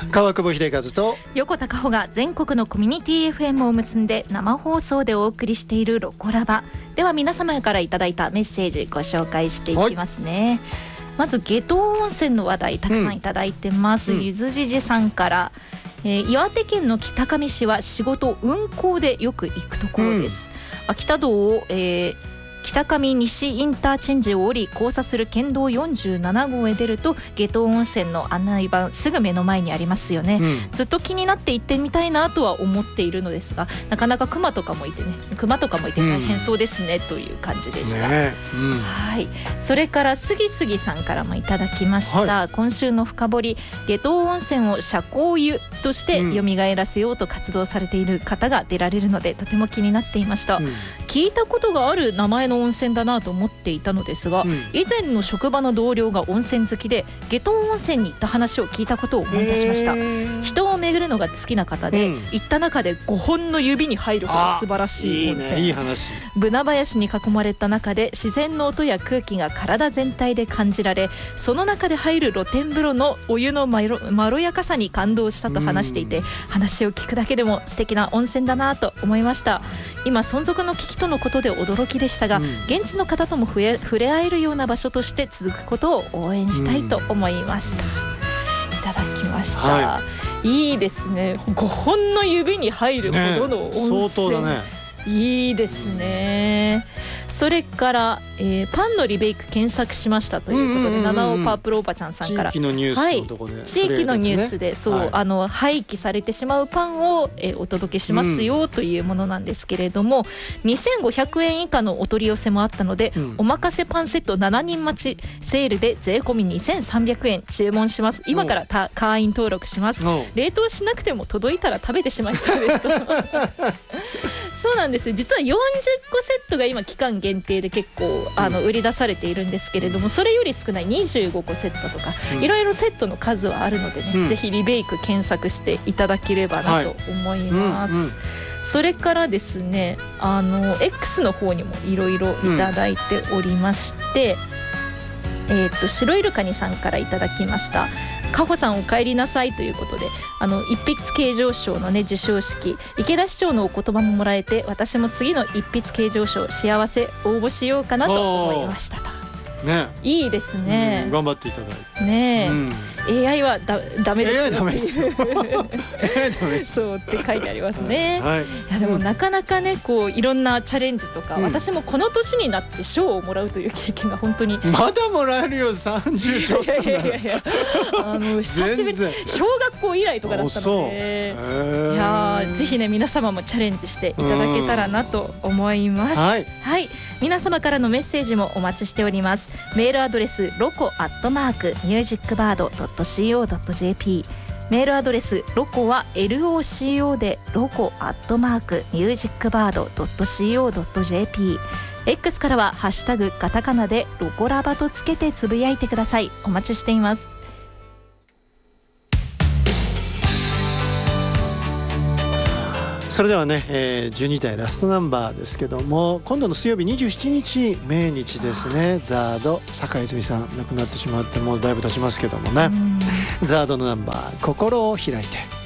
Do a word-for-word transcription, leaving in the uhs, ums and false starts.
川久保秀和と横田佳穂が全国のコミュニティ エフエム を結んで生放送でお送りしているロコラバでは、皆様からいただいたメッセージご紹介していきますね。まず夏油温泉の話題たくさんいただいてます、うん、ゆずじじさんから、えー、岩手県の北上市は仕事運行でよく行くところです、うん、秋田道を、えー北上西インターチェンジを降り交差する県道よんじゅうななごうへ出ると夏油温泉の案内板すぐ目の前にありますよね、うん、ずっと気になって行ってみたいなとは思っているのですが、なかなか熊とかもいてね熊とかもいて大変そうですね、うん、という感じでした、ねうんはい、それからすぎすぎさんからもいただきました、はい、今週の深掘り、夏油温泉を社交湯として蘇らせようと活動されている方が出られるので、とても気になっていました、うん、聞いたことがある名前の温泉だなと思っていたのですが、うん、以前の職場の同僚が温泉好きで夏油温泉に行った話を聞いたことを思い出しました。人を巡るのが好きな方で、うん、行った中でごほんの指に入るほど素晴らしい温泉。いいね、いい話。ブナ林に囲まれた中で自然の音や空気が体全体で感じられ、その中で入る露天風呂のお湯のまろ、まろやかさに感動したと話していて、話を聞くだけでも素敵な温泉だなと思いました。今存続の危機とのことで驚きでしたが、うん、現地の方とも触れ、触れ合えるような場所として続くことを応援したいと思いました、うん、いただきました、はい、いいですね。ごほんの指に入るほどの温泉、ね、相当だね。いいですね。それから、えー、パンのリベイク検索しましたということで、うんうんうんうん、七尾パープルおばちゃんさんから地域のニュースのとこで、 はい、地域のニュースでそう、はい、あの廃棄されてしまうパンを、えー、お届けしますよ、うん、というものなんですけれども、にせんごひゃくえん以下のお取り寄せもあったので、うん、おまかせパンセットしちにん待ちセールで税込みにせんさんびゃくえん注文します。今からた会員登録します。冷凍しなくても届いたら食べてしまいそうですとそうなんです。実はよんじゅっこセットが今期間限定で結構あの売り出されているんですけれども、それより少ないにじゅうごこセットとか、いろいろセットの数はあるのでね、うん、ぜひリベイク検索していただければなと思います、はいうんうん、それからですね、あの X の方にもいろいろいただいておりまして、うんえー、と白イルカニさんからいただきました。かほさんお帰りなさいということで、あの一筆啓上賞のね授賞式、池田市長のお言葉ももらえて、私も次の一筆啓上賞幸せ応募しようかなと思いましたと、ね、いいですね、 うん、頑張っていただいてね、うん、エーアイ はだダメですよエーアイ ダメですよエーアイ ダメですそうって書いてありますね、 はい、いやでもなかなかねこういろんなチャレンジとか、うん、私もこの年になって賞をもらうという経験が本当にまだもらえるよさんじゅうちょっとならいやいやいやあの久しぶり小学校以来とかだったので、いやぜひね皆様もチャレンジしていただけたらなと思います、はい、はい、皆様からのメッセージもお待ちしております。メールアドレスロコアットマークミュージックバードドットシーオードットジェーピー、 メールアドレスロコは エルオーシーオー でロコアットマークミュージックバードドットシーオードットジェーピー、 X からはハッシュタグカタカナでロコラバとつけてつぶやいてください。お待ちしています。 それではね、えー、じゅうにだいラストナンバーですけども、今度の水曜日にじゅうしちにち命日ですね。ザード坂井泉さん亡くなってしまってもうだいぶ経ちますけどもね、ザードのナンバー心を開いて。